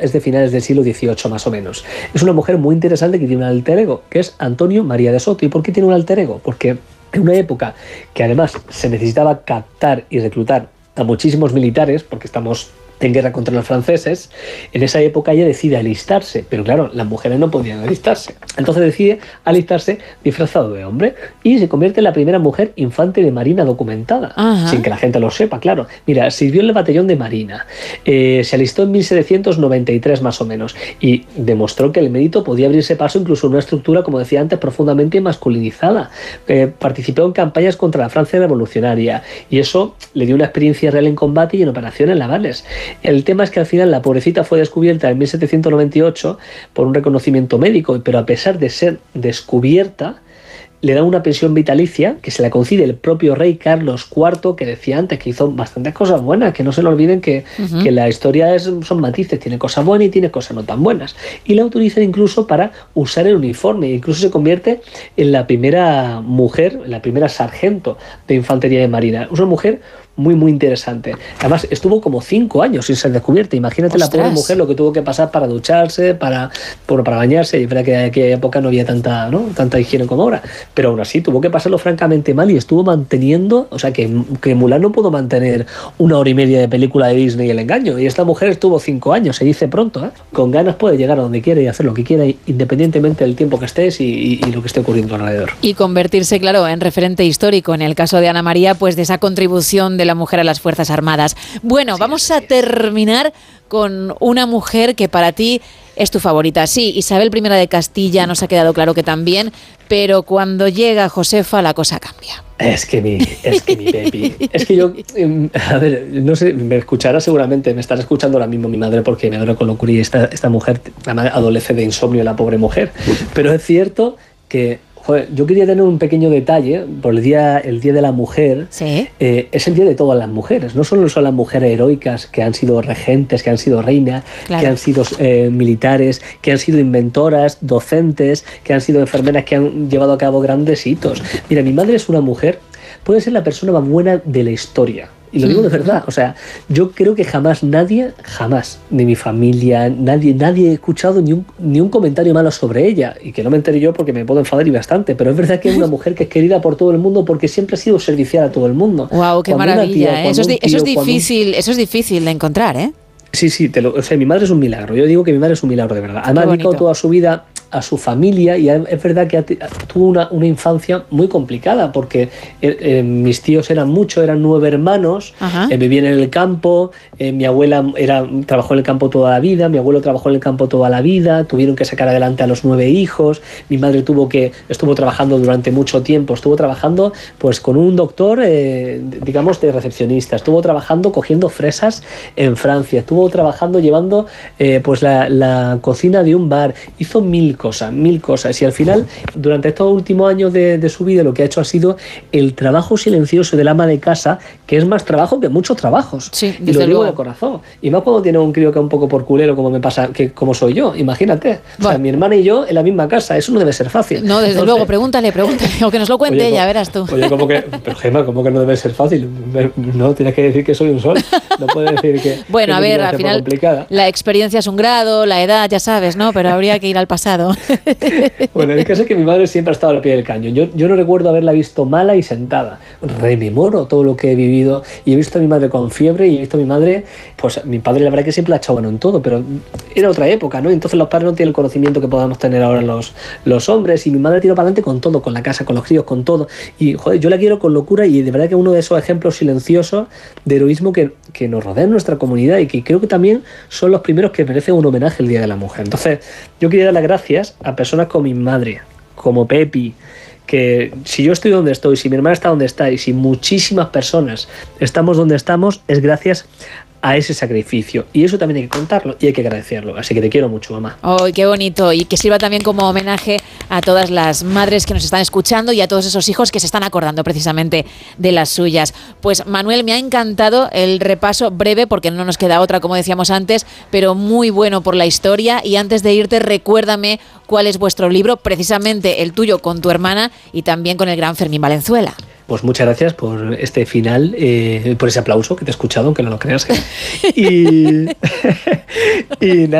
es de finales del siglo XVIII más o menos. Es una mujer muy interesante que tiene un alter ego, que es Antonio María de Soto. ¿Y por qué tiene un alter ego? Porque en una época que además se necesitaba captar y reclutar a muchísimos militares, porque estamos en guerra contra los franceses, en esa época ella decide alistarse, pero claro, las mujeres no podían alistarse. Entonces decide alistarse disfrazado de hombre y se convierte en la primera mujer infante de marina documentada, sin que la gente lo sepa, claro. Mira, sirvió en el batallón de marina, se alistó en 1793 más o menos y demostró que el mérito podía abrirse paso incluso en una estructura, como decía antes, profundamente masculinizada. Participó en campañas contra la Francia revolucionaria y eso le dio una experiencia real en combate y en operaciones navales. El tema es que al final la pobrecita fue descubierta en 1798 por un reconocimiento médico, pero a pesar de ser descubierta, le dan una pensión vitalicia que se la concede el propio rey Carlos IV, que decía antes que hizo bastantes cosas buenas, que no se le olviden que la historia son matices, tiene cosas buenas y tiene cosas no tan buenas. Y la utilizan incluso para usar el uniforme, incluso se convierte en la primera mujer, la primera sargento de infantería de marina. Es una mujer muy, muy interesante. Además, estuvo como 5 años sin ser descubierta. Imagínate la pobre mujer lo que tuvo que pasar para ducharse, para bañarse. Y es verdad que en aquella época no había tanta higiene como ahora. Pero aún así tuvo que pasarlo francamente mal y estuvo manteniendo, o sea, que Mulan no pudo mantener 1 hora y media de película de Disney El engaño. Y esta mujer estuvo 5 años, se dice pronto, ¿eh? Con ganas puede llegar a donde quiere y hacer lo que quiera, independientemente del tiempo que estés y lo que esté ocurriendo alrededor. Y convertirse, claro, en referente histórico, en el caso de Ana María, pues de esa contribución de la mujer a las Fuerzas Armadas. Bueno, sí, vamos a terminar con una mujer que para ti es tu favorita. Sí, Isabel I de Castilla nos ha quedado claro que también, pero cuando llega Josefa la cosa cambia. Es que mi Pepi. Es que yo, a ver, no sé, me escuchará seguramente, me estará escuchando ahora mismo mi madre porque me adora con locura y esta mujer adolece de insomnio, la pobre mujer. Pero es cierto que yo quería tener un pequeño detalle por el día de la mujer. ¿Sí? Es el día de todas las mujeres. No solo son las mujeres heroicas que han sido regentes, que han sido reinas, claro, que han sido militares, que han sido inventoras, docentes, que han sido enfermeras, que han llevado a cabo grandes hitos. Mira, mi madre es una mujer, puede ser la persona más buena de la historia. Y lo digo de verdad, o sea, yo creo que jamás, de mi familia, nadie he escuchado ni un comentario malo sobre ella, y que no me enteré yo porque me puedo enfadar y bastante, pero es verdad que es una mujer que es querida por todo el mundo porque siempre ha sido servicial a todo el mundo. Wow, qué maravilla, eso es difícil de encontrar, ¿eh? Sí, o sea, mi madre es un milagro. Yo digo que mi madre es un milagro de verdad. Además, ha dedicado toda su vida a su familia y es verdad que tuvo una infancia muy complicada porque mis tíos eran 9 hermanos, vivían en el campo, mi abuela trabajó en el campo toda la vida, mi abuelo trabajó en el campo toda la vida, tuvieron que sacar adelante a los 9 hijos, mi madre estuvo trabajando durante mucho tiempo, estuvo trabajando pues con un doctor, digamos, de recepcionista, estuvo trabajando cogiendo fresas en Francia, estuvo trabajando llevando pues la cocina de un bar, hizo mil cosas y al final durante estos últimos años de su vida lo que ha hecho ha sido el trabajo silencioso del ama de casa, que es más trabajo que muchos trabajos. Sí, y lo digo de corazón, y más cuando tiene un crío que es un poco por culero como me pasa, que como soy yo, imagínate. O sea, mi hermana y yo en la misma casa, eso no debe ser fácil. No, desde luego, pregúntale o que nos lo cuente ella, verás tú. Oye, pero Gemma, ¿cómo que no debe ser fácil? No, tienes que decir que soy un sol, no puedes decir que bueno, a ver, al final complicada. La experiencia es un grado, la edad ya sabes, ¿no? Pero habría que ir al pasado. Bueno, el caso es que mi madre siempre ha estado al pie del cañón. Yo no recuerdo haberla visto mala y sentada. Rememoro todo lo que he vivido y he visto a mi madre con fiebre y he visto a mi madre, pues mi padre la verdad que siempre la ha echado mano en todo, pero era otra época, ¿no? Entonces los padres no tienen el conocimiento que podamos tener ahora los hombres y mi madre tiró para adelante con todo, con la casa, con los críos, con todo. Y joder, yo la quiero con locura y de verdad que uno de esos ejemplos silenciosos de heroísmo que nos rodea en nuestra comunidad y que creo que también son los primeros que merecen un homenaje el Día de la Mujer. Entonces, yo quería dar las gracias a personas como mi madre, como Pepi, que si yo estoy donde estoy, si mi hermana está donde está y si muchísimas personas estamos donde estamos, es gracias a ese sacrificio. Y eso también hay que contarlo y hay que agradecerlo. Así que te quiero mucho, mamá. ¡Ay, qué bonito! Y que sirva también como homenaje a todas las madres que nos están escuchando y a todos esos hijos que se están acordando precisamente de las suyas. Pues Manuel, me ha encantado el repaso breve porque no nos queda otra, como decíamos antes, pero muy bueno por la historia. Y antes de irte, recuérdame cuál es vuestro libro, precisamente el tuyo con tu hermana y también con el gran Fermín Valenzuela. Pues muchas gracias por este final, por ese aplauso que te he escuchado, aunque no lo creas. Y nada.